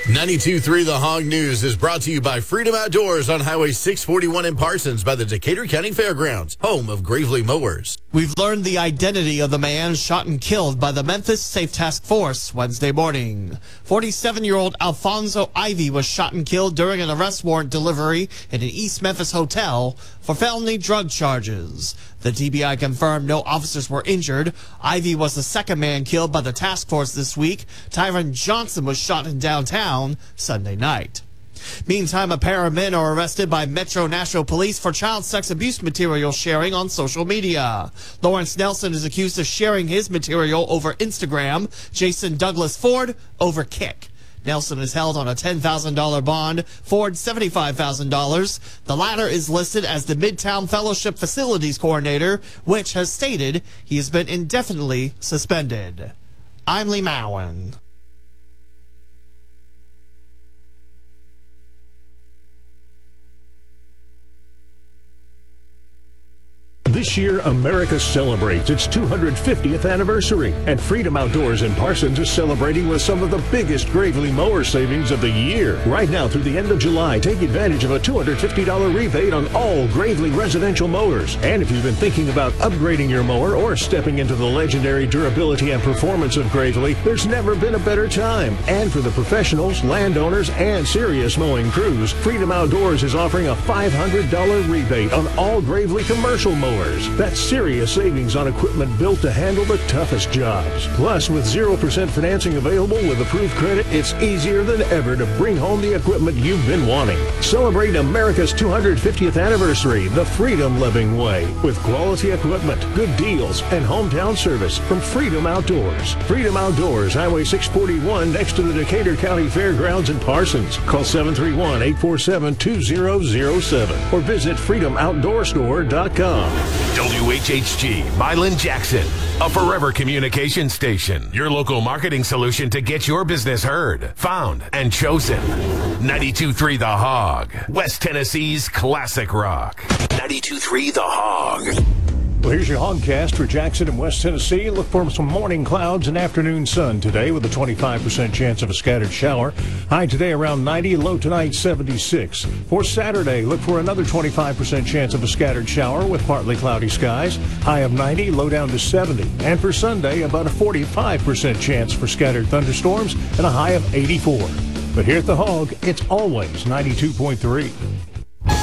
92.3 The Hog News is brought to you by Freedom Outdoors on Highway 641 in Parsons by the Decatur County Fairgrounds, home of Gravely Mowers. We've learned the identity of the man shot and killed by the Memphis Safe Task Force Wednesday morning. 47-year-old Alfonso Ivy was shot and killed during an arrest warrant delivery in an East Memphis hotel for felony drug charges. The TBI confirmed no officers were injured. Ivy was the second man killed by the task force this week. Tyron Johnson was shot in downtown Sunday night. Meantime, a pair of men are arrested by Metro Nashville Police for child sex abuse material sharing on social media. Lawrence Nelson is accused of sharing his material over Instagram. Jason Douglas Ford over Kik. Nelson is held on a $10,000 bond, Ford $75,000. The latter is listed as the Midtown Fellowship Facilities Coordinator, which has stated he has been indefinitely suspended. I'm Lee Mowen. This year, America celebrates its 250th anniversary, and Freedom Outdoors in Parsons is celebrating with some of the biggest Gravely mower savings of the year. Right now through the end of July, take advantage of a $250 rebate on all Gravely residential mowers. And if you've been thinking about upgrading your mower or stepping into the legendary durability and performance of Gravely, there's never been a better time. And for the professionals, landowners, and serious mowing crews, Freedom Outdoors is offering a $500 rebate on all Gravely commercial mowers. That's serious savings on equipment built to handle the toughest jobs. Plus, with 0% financing available with approved credit, it's easier than ever to bring home the equipment you've been wanting. Celebrate America's 250th anniversary the freedom-loving way with quality equipment, good deals, and hometown service from Freedom Outdoors. Freedom Outdoors, Highway 641 next to the Decatur County Fairgrounds in Parsons. Call 731-847-2007 or visit freedomoutdoorstore.com. WHHG, Milan Jackson, a forever communication station. Your local marketing solution to get your business heard, found, and chosen. 92.3 The Hog, West Tennessee's classic rock. 92.3 The Hog. Well, here's your Hogcast for Jackson and West Tennessee. Look for some morning clouds and afternoon sun today with a 25% chance of a scattered shower. High today around 90, low tonight 76. For Saturday, look for another 25% chance of a scattered shower with partly cloudy skies. High of 90, low down to 70. And for Sunday, about a 45% chance for scattered thunderstorms and a high of 84. But here at The Hog, it's always 92.3.